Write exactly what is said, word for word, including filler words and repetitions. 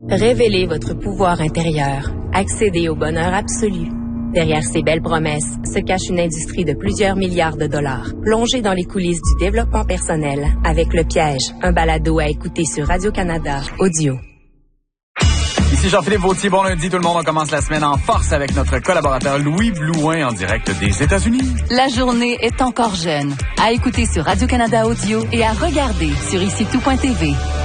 Révélez votre pouvoir intérieur. Accédez au bonheur absolu. Derrière ces belles promesses se cache une industrie de plusieurs milliards de dollars. Plongez dans les coulisses du développement personnel avec Le Piège, un balado à écouter sur Radio-Canada Audio. Ici Jean-Philippe Vautier, bon lundi tout le monde, on commence la semaine en force avec notre collaborateur Louis Blouin en direct des États-Unis. La journée est encore jeune. À écouter sur Radio-Canada Audio et à regarder sur ici tout point t v.